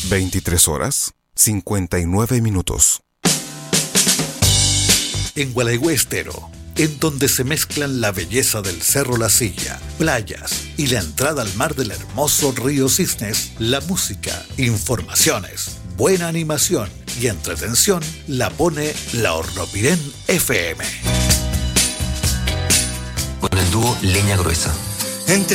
23 horas, 59 minutos. En Gualeguay Estero, en donde se mezclan la belleza del Cerro La Silla, playas y la entrada al mar del hermoso río Cisnes, la música, informaciones, buena animación y entretención la pone la Hornopirén FM. Con el dúo Leña Gruesa. Entre